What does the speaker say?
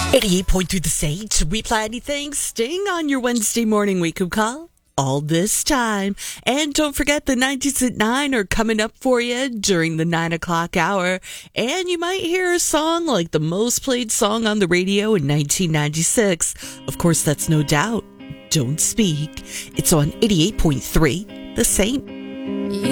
88.3 The Saint. Replay anything. Sting on your Wednesday morning wake-up call. All this time. And don't forget the 90s at 9 are coming up for you during the 9 o'clock hour. And you might hear a song like the most played song on the radio in 1996. Of course, that's No Doubt. Don't Speak. It's on 88.3 The Saint.